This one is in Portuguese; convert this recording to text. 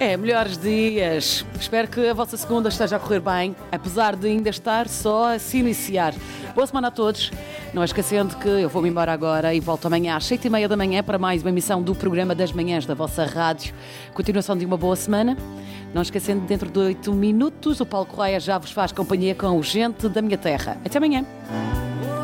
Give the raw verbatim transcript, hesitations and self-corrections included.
É, melhores dias. Espero que a vossa segunda esteja a correr bem, apesar de ainda estar só a se iniciar. Boa semana a todos. Não esquecendo que eu vou-me embora agora e volto amanhã às sete e meia da manhã para mais uma emissão do programa das manhãs da vossa rádio. Continuação de uma boa semana. Não esquecendo, dentro de oito minutos, o Paulo Correia já vos faz companhia com o Gente da Minha Terra. Até amanhã.